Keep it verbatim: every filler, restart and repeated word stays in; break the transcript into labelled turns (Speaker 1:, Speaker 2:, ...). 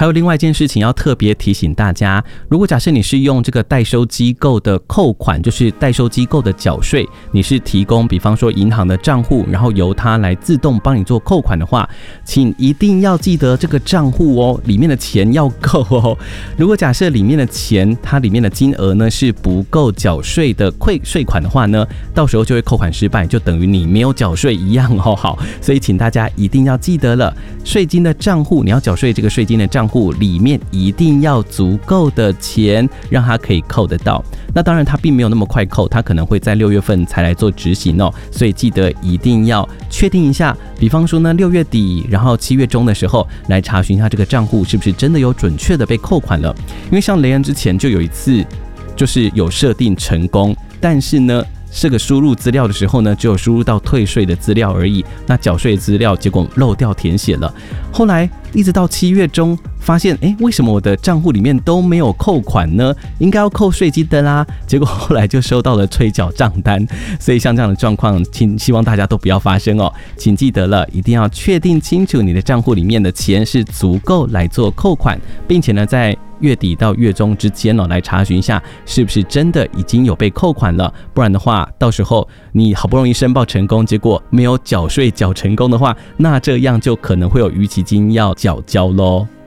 Speaker 1: 还有另外一件事情要特别提醒大家，如果假设你是用这个代收机构的扣款，就是代收机构的缴税，你是提供比方说银行的账户，然后由它来自动帮你做扣款的话，请一定要记得这个账户哦，里面的钱要够哦。如果假设里面的钱它里面的金额呢是不够缴税的馈税款的话呢，到时候就会扣款失败，就等于你没有缴税一样哦。好，所以请大家一定要记得了，税金的账户，你要缴税这个税金的账户里面一定要足够的钱，让它可以扣得到。那当然它并没有那么快扣，它可能会在六月份才来做执行哦，所以记得一定要确定一下，比方说呢六月底，然后七月中的时候来查询一下这个账户是不是真的有准确的被扣款了。因为像雷恩之前就有一次就是有设定成功，但是呢这个输入资料的时候呢，只有输入到退税的资料而已，那缴税资料结果漏掉填写了。后来一直到七月中，发现哎，为什么我的账户里面都没有扣款呢？应该要扣税金的啦。结果后来就收到了催缴账单。所以像这样的状况，请希望大家都不要发生哦。请记得了，一定要确定清楚你的账户里面的钱是足够来做扣款，并且呢，在月底到月中之间哦，来查询一下是不是真的已经有被扣款了。不然的话，到时候你好不容易申报成功，结果没有缴税缴成功的话，那这样就可能会有逾期金要缴交咯。